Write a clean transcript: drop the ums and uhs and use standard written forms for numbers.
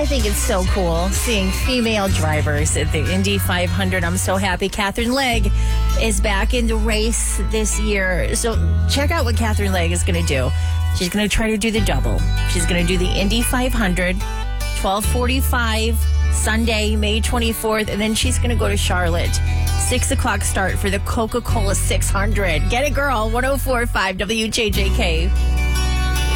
I think it's so cool seeing female drivers at the Indy 500. I'm so happy. Catherine Legg is back in the race this year. So check out what Catherine Legg is going to do. She's going to try to do the double. She's going to do the Indy 500, 12:45 Sunday, May 24th, and then she's going to go to Charlotte. 6 o'clock start for the Coca-Cola 600. Get it, girl. 104.5 WJJK.